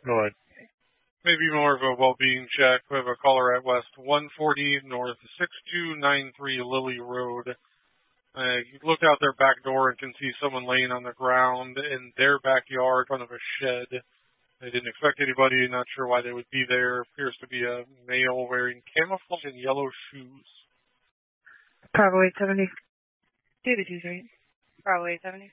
Go ahead. Maybe more of a well-being check. We have a caller at West 140 North 6293 Lily Road. You look out their back door and can see someone laying on the ground in their backyard in front of a shed. They didn't expect anybody, not sure why they would be there. Appears to be a male wearing camouflage and yellow shoes. Bravo 870. David 23. Bravo 870.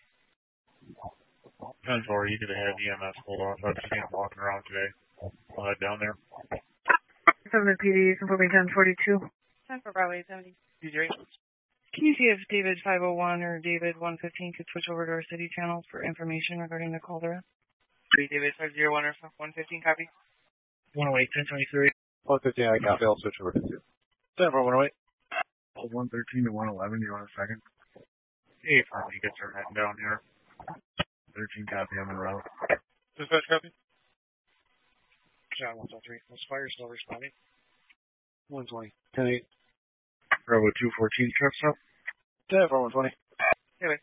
10-4, you could have had EMS pulled off. I've seen him walking around today. Down there. 7 PD, confirming 1042. 10 for Bravo 870. DJ? Can you see if David 501 or David 115 could switch over to our city channels for information regarding the caldera? David 501 or 115, copy. 108, 1023. 115, I copy. I'll switch over to 2. 10-4, 108. 113 to 111, do you want a second? 8-4, you get her heading down here. 13 copy, I'm in route. Dispatch copy? John 103. Those fires still responding. 120. 10-8. Bravo 214, trucks up. 10-4, 120. Anyway.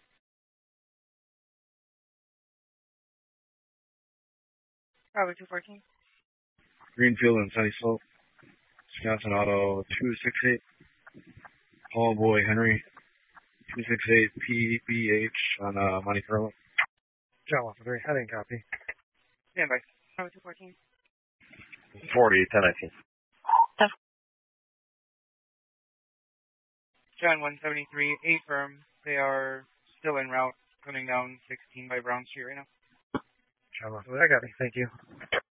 Bravo 214. Greenfield and Sunny Slope. Wisconsin Auto 268. Paul Boy Henry 268 PBH on Monte Carlo. John 103. Heading copy. Stand by. Bravo 214. 40, 1019. John 173, affirm. They are still en route, coming down 16 by Brown Street right now. John 103. I got me. Thank you.